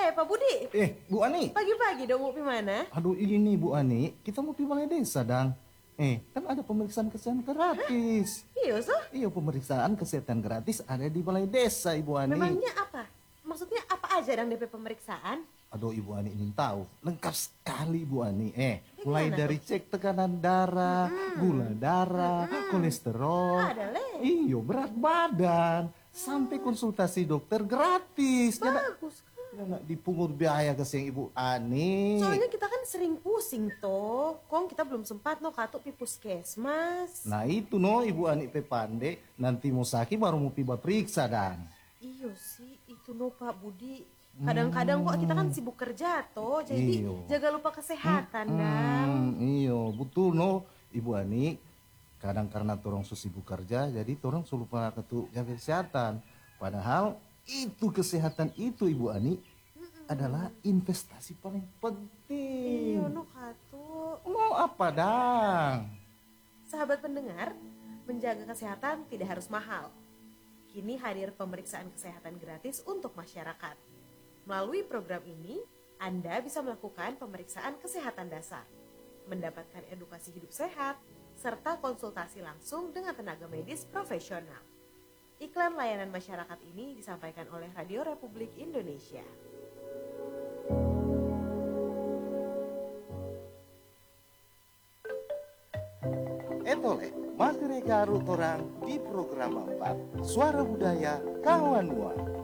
Pak Budi. Bu Ani. Pagi-pagi dong mau mana? Aduh ini Bu Ani, kita mau pergi balai desa dang. Kan ada pemeriksaan kesehatan gratis. Iya, so? Iya, pemeriksaan kesehatan gratis ada di balai desa, Ibu Ani. Memangnya apa? Maksudnya apa aja dang DP pemeriksaan? Aduh, Ibu Ani ingin tahu. Lengkap sekali, Ibu Ani. Mulai Gimana dari cek tekanan darah, gula darah, kolesterol. Ada, Le. Iyo, berat badan. Sampai konsultasi dokter gratis. Bagus kan? Ya nggak dipungut biaya ke siang Ibu Ani. Soalnya kita kan sering pusing toh. Kong kita belum sempat no katuk pi puskesmas. Nah itu no Ibu Ani pe pande. Nanti mau sakit baru mau piba periksa dan. Iyo sih, itu no Pak Budi. Kadang-kadang kok kita kan sibuk kerja toh. Jadi Iyo. jaga lupa kesehatan dang. Iyo betul no Ibu Ani. Kadang karena torong sibuk kerja jadi torong lupa ketuk jaga kesehatan. Padahal itu kesehatan itu Ibu Ani adalah investasi paling penting. Iyo no katuk. Mau apa dang? Sahabat pendengar, menjaga kesehatan tidak harus mahal. Kini hadir pemeriksaan kesehatan gratis untuk masyarakat. Melalui program ini, Anda bisa melakukan pemeriksaan kesehatan dasar, mendapatkan edukasi hidup sehat, serta konsultasi langsung dengan tenaga medis profesional. Iklan layanan masyarakat ini disampaikan oleh Radio Republik Indonesia. Etole, materi garut orang di program 4 Suara Budaya Kawan Nuan.